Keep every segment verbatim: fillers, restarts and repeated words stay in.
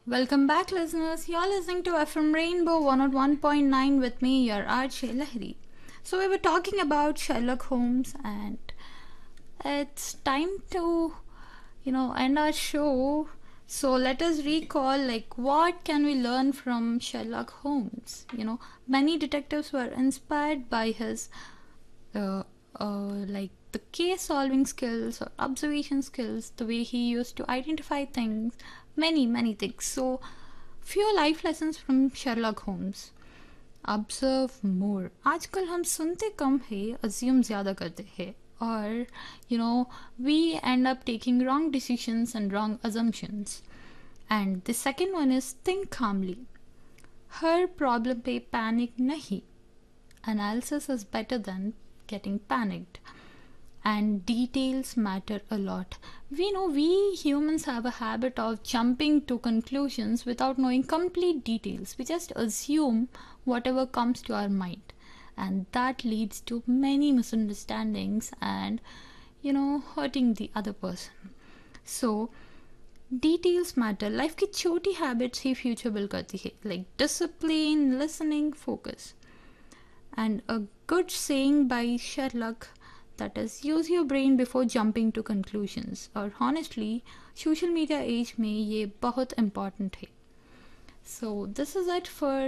Welcome back, listeners. You're listening to F M Rainbow one oh one point nine with me, your R J Lahiri. So, we were talking about Sherlock Holmes, and it's time to, you know, end our show. So, let us recall like what can we learn from Sherlock Holmes? You know, many detectives were inspired by his, uh, uh, like the case solving skills or observation skills, the way he used to identify things, many many things. So few life lessons from Sherlock Holmes. Observe मोर. आजकल हम सुनते कम है, assume ज़्यादा करते हैं, और you know we and up taking wrong decisions and wrong assumptions. And the second one is think calmly. Her problem पे panic नहीं. Analysis is better than getting panicked. And details matter a lot. We know we humans have a habit of jumping to conclusions without knowing complete details. We just assume whatever comes to our mind, and that leads to many misunderstandings and, you know, hurting the other person. So details matter. Life की छोटी habits ही future build करती है, like discipline, listening, focus. And a good saying by Sherlock, that is, use your brain before jumping to conclusions. और honestly social media age में ये बहुत important है. So this is it for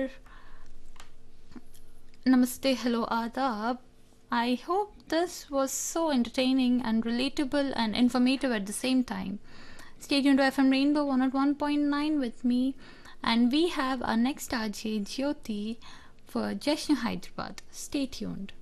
Namaste, hello, Adab. I hope this was so entertaining and relatable and informative at the same time. Stay tuned to F M Rainbow one oh one point nine with me, and we have our next R J Jyoti for Jashn Hyderabad. Stay tuned.